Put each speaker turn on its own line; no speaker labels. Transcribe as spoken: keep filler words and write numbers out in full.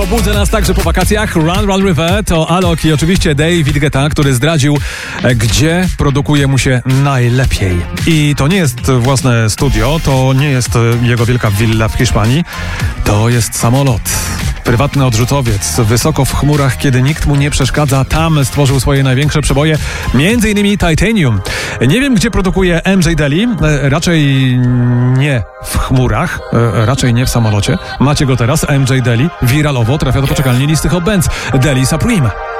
pobudzę nas także po wakacjach. Run, Run River to Alok i oczywiście David Guetta, który zdradził, gdzie produkuje mu się najlepiej. I to nie jest własne studio, to nie jest jego wielka willa w Hiszpanii, to jest samolot. Prywatny odrzutowiec, wysoko w chmurach, kiedy nikt mu nie przeszkadza. Tam stworzył swoje największe przeboje, między innymi Titanium. Nie wiem, gdzie produkuje M J Deli, raczej nie w chmurach, raczej nie w samolocie. Macie go teraz, M J Deli, wiralowo trafia do poczekalni listy Hot Bands. Deli Supreme.